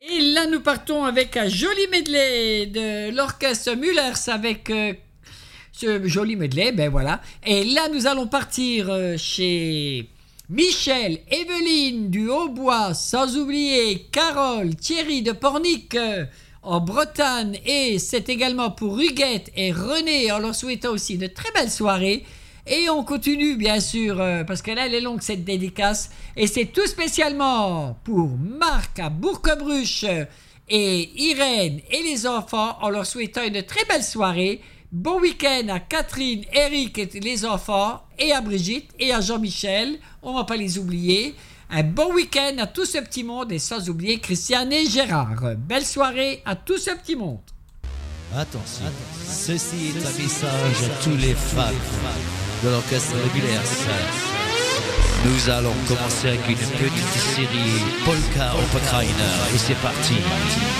Et là, nous partons avec un joli medley de l'orchestre Müllers avec ce joli medley, ben voilà. Et là, nous allons partir chez Michel, Evelyne du Hautbois, sans oublier Carole, Thierry de Pornic en Bretagne. Et c'est également pour Huguette et René, en leur souhaitant aussi une très belle soirée. Et on continue bien sûr, parce que là elle est longue cette dédicace, et c'est tout spécialement pour Marc à Bourg-Cobruche et Irène et les enfants, en leur souhaitant une très belle soirée. Bon week-end à Catherine, Eric et les enfants, et à Brigitte et à Jean-Michel, on ne va pas les oublier. Un bon week-end à tout ce petit monde, et sans oublier Christiane et Gérard. Belle soirée à tout ce petit monde. Attention, ceci est un message à tous les fans de l'orchestre Müllers. Nous allons commencer avec une petite série Polka Oppenheimer et c'est parti.